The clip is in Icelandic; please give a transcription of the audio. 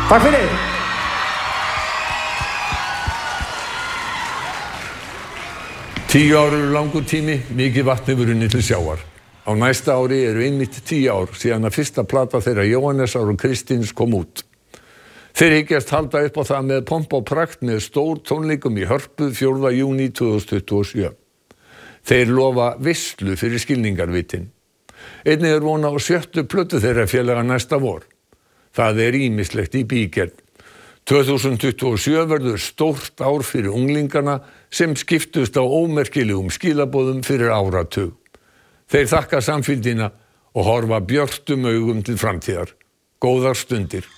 Takk fyrir. Tíu ár eru langur tími, mikið vatn hefur runnið til sjávar. Á næsta ári eru einmitt 10 ár síðan að fyrsta plata þeirra Jóhannesar og Kristíns kom út. Þeir hyggjast halda upp á það með pomp og prakt með stór tónleikum í Hörpu 4. júní 2027. Þeir lofa veislu fyrir skilningarvitin. Einnig er von á 7. plötu þeirra félaga næsta vor. Það er ýmislegt í bígerð. 2027 verður stórt ár fyrir unglingana sem skiptust á ómerkilegum skilaboðum fyrir áratug. Þeir þakka samfylgdina og horfa björtum augum til framtíðar. Góðar stundir.